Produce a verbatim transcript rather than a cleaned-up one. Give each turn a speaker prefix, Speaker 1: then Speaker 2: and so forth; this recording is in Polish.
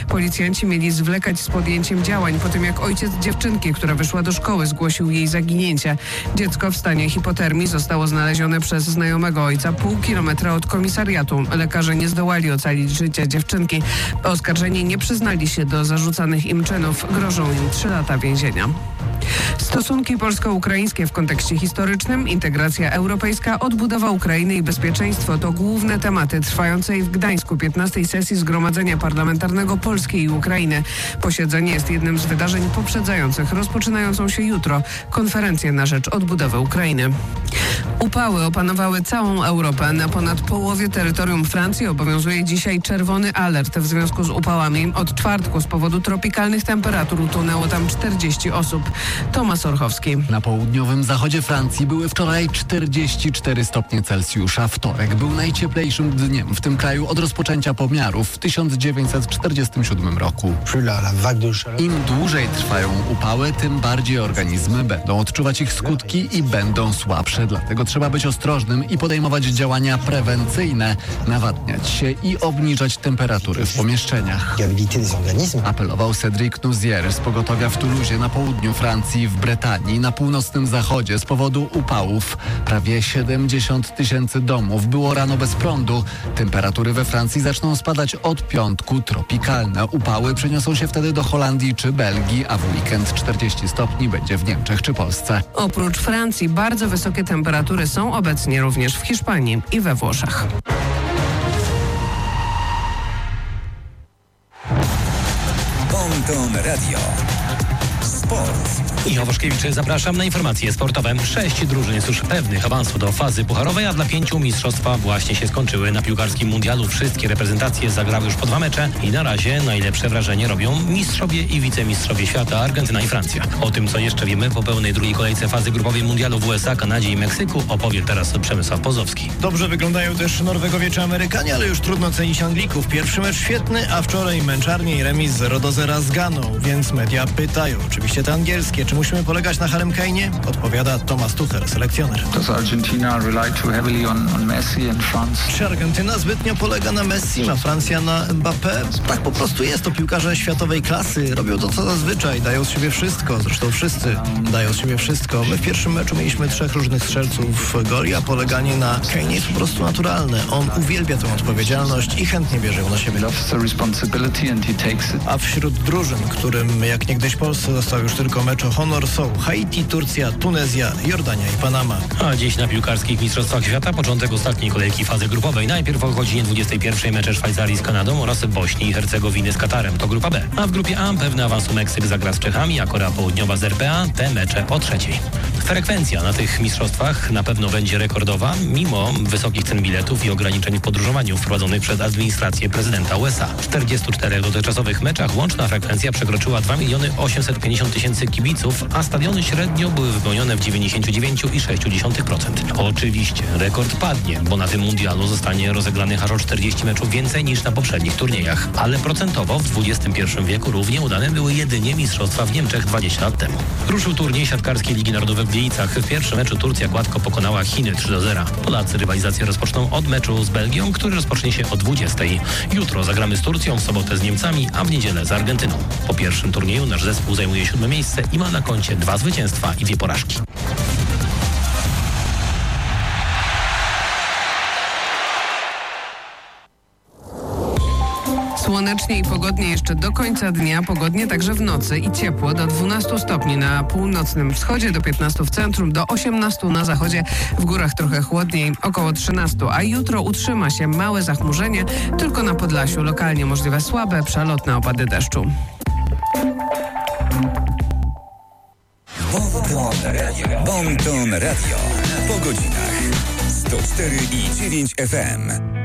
Speaker 1: Policjanci mieli zwlekać z podjęciem działań po tym, jak ojciec dziewczynki, która wyszła do szkoły, zgłosił jej zaginięcie. Dziecko w stanie hipotermii zostało znalezione przez znajomego ojca pół kilometra od komisariatu. Lekarze nie zdołali ocalić życia dziewczynki. Oskarżeni nie przyznali się do zarzucanych im czynów. Grożą im trzy lata więzienia. Stosunki polsko-ukraińskie w kontekście historycznym, integracja europejska, odbudowa Ukrainy i bezpieczeństwo to główne tematy trwającej w Gdańsku piętnastej sesji Zgromadzenia Parlamentarnego Polski i Ukrainy. Posiedzenie jest jednym z wydarzeń poprzedzających rozpoczynającą się jutro konferencję na rzecz odbudowy Ukrainy. Upały opanowały całą Europę. Na ponad połowie terytorium Francji obowiązuje dzisiaj czerwony alert w związku z upałami. Od czwartku z powodu tropikalnych temperatur utonęło tam czterdzieści osób. Tomasz Orchowski.
Speaker 2: Na południowym zachodzie Francji były wczoraj czterdzieści cztery stopnie Celsjusza. Wtorek był najcieplejszym dniem w tym kraju od rozpoczęcia pomiarów w tysiąc dziewięćset czterdziestym siódmym roku. Im dłużej trwają upały, tym bardziej organizmy będą odczuwać ich skutki i będą słabsze. Dlatego trzeba być ostrożnym i podejmować działania prewencyjne, nawadniać się i obniżać temperatury w pomieszczeniach. Apelował Cédric Nouzier z pogotowia w Toulouse na południu Francji, w Bretanii, na północnym zachodzie z powodu upałów. Prawie siedemdziesiąt tysięcy domów było rano bez prądu. Temperatury we Francji zaczną spadać od piątku. Tropikalne upały przeniosą się wtedy do Holandii czy Belgii, a w weekend czterdzieści stopni będzie w Niemczech czy Polsce.
Speaker 1: Oprócz Francji bardzo wysokie temperatury są obecnie również w Hiszpanii i we Włoszech.
Speaker 3: Bon Radio. Sport.
Speaker 4: Michał Waszkiewicz, zapraszam na informacje sportowe. Sześć drużyn jest już pewnych awansu do fazy pucharowej, a dla pięciu mistrzostwa właśnie się skończyły. Na piłkarskim mundialu wszystkie reprezentacje zagrały już po dwa mecze i na razie najlepsze wrażenie robią mistrzowie i wicemistrzowie świata Argentyna i Francja. O tym, co jeszcze wiemy po pełnej drugiej kolejce fazy grupowej mundialu w U S A, Kanadzie i Meksyku, opowie teraz Przemysław Pozowski.
Speaker 5: Dobrze wyglądają też Norwegowie czy Amerykanie, ale już trudno cenić Anglików. Pierwszy mecz świetny, a wczoraj męczarnie i remis zero do zera z Ganą, więc media pytają, oczywiście te angielskie, czy musimy polegać na Harrym Kane'ie? Odpowiada Thomas Tuchel, selekcjoner. Czy Argentyna zbytnio polega na Messi, a Francja na Mbappé? Tak po prostu jest, to piłkarze światowej klasy. Robią to co zazwyczaj, dają z siebie wszystko. Zresztą wszyscy dają z siebie wszystko. My w pierwszym meczu mieliśmy trzech różnych strzelców goli, a poleganie na Kane'ie jest po prostu naturalne. On uwielbia tę odpowiedzialność i chętnie bierze ją na siebie. A wśród drużyn, którym jak niegdyś Polsce został już tylko mecz o honor, są Haiti, Turcja, Tunezja, Jordania i Panama.
Speaker 4: A dziś na piłkarskich mistrzostwach świata początek ostatniej kolejki fazy grupowej. Najpierw o godzinie dwudziestej pierwszej mecze Szwajcarii z Kanadą oraz Bośni i Hercegowiny z Katarem. To grupa B. A w grupie A pewny awansu Meksyk zagra z Czechami, a Korea Południowa z R P A. Te mecze o trzeciej. Frekwencja na tych mistrzostwach na pewno będzie rekordowa, mimo wysokich cen biletów i ograniczeń w podróżowaniu wprowadzonych przez administrację prezydenta U S A. W czterdziestu czterech dotychczasowych meczach łączna frekwencja przekroczyła dwa miliony osiemset pięćdziesiąt tysięcy kibiców, a stadiony średnio były wypełnione w dziewięćdziesiąt dziewięć przecinek sześć procent. Oczywiście rekord padnie, bo na tym mundialu zostanie rozegranych aż o czterdzieści meczów więcej niż na poprzednich turniejach. Ale procentowo w dwudziestym pierwszym wieku równie udane były jedynie mistrzostwa w Niemczech dwadzieścia lat temu. Ruszył turniej siatkarskiej Ligi Narodowej w Gliwicach. W pierwszym meczu Turcja gładko pokonała Chiny trzy do zera. Polacy rywalizację rozpoczną od meczu z Belgią, który rozpocznie się o dwudziestej. Jutro zagramy z Turcją, w sobotę z Niemcami, a w niedzielę z Argentyną. Po pierwszym turnieju nasz zespół zajmuje siódme miejsce i ma na koncie dwa zwycięstwa i dwie porażki.
Speaker 1: Słonecznie i pogodnie jeszcze do końca dnia, pogodnie także w nocy i ciepło do dwunastu stopni na północnym wschodzie, do piętnastu w centrum, do osiemnastu na zachodzie, w górach trochę chłodniej, około trzynastu, a jutro utrzyma się małe zachmurzenie, tylko na Podlasiu lokalnie możliwe słabe, przelotne opady deszczu.
Speaker 3: Bon Radio. Bon Radio. Po godzinach sto cztery i dziewięć F M.